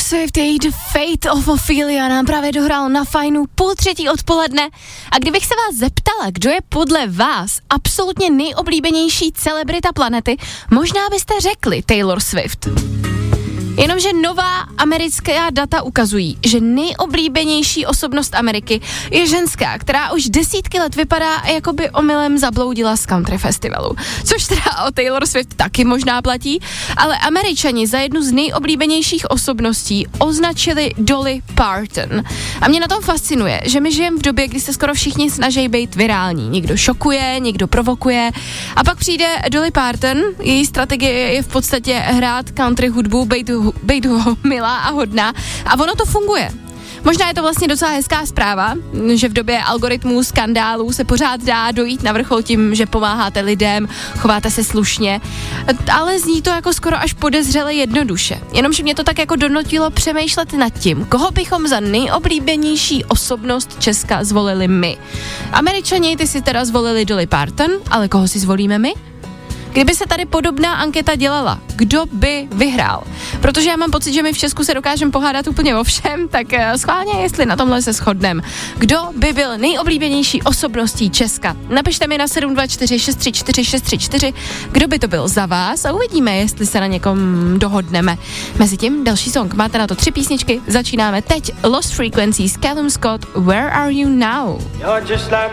Swift, její The Fate of Ophelia nám právě dohrál na Fajnu 2:30 odpoledne. A kdybych se vás zeptala, kdo je podle vás absolutně nejoblíbenější celebrita planety, možná byste řekli Taylor Swift. Jenomže nová americká data ukazují, že nejoblíbenější osobnost Ameriky je ženská, která už desítky let vypadá, jako by omylem zabloudila z country festivalu. Což teda o Taylor Swift taky možná platí, ale Američani za jednu z nejoblíbenějších osobností označili Dolly Parton. A mě na tom fascinuje, že my žijeme v době, kdy se skoro všichni snaží být virální. Někdo šokuje, někdo provokuje a pak přijde Dolly Parton, její strategie je v podstatě hrát country hudbu, být milá a hodná a ono to funguje. Možná je to vlastně docela hezká zpráva, že v době algoritmů, skandálů se pořád dá dojít na vrchol tím, že pomáháte lidem, chováte se slušně, ale zní to jako skoro až podezřele jednoduše. Jenomže mě to tak jako donutilo přemýšlet nad tím, koho bychom za nejoblíbenější osobnost Česka zvolili my. Američani, ty si teda zvolili Dolly Parton, ale koho si zvolíme my? Kdyby se tady podobná anketa dělala, kdo by vyhrál? Protože já mám pocit, že my v Česku se dokážeme pohádat úplně o všem, tak schválně, jestli na tomhle se shodneme. Kdo by byl nejoblíbenější osobností Česka? Napište mi na 724 634 634, kdo by to byl za vás a uvidíme, jestli se na někom dohodneme. Mezitím další song. Máte na to 3 písničky, začínáme teď. Lost Frequencies, Callum Scott, Where Are You Now?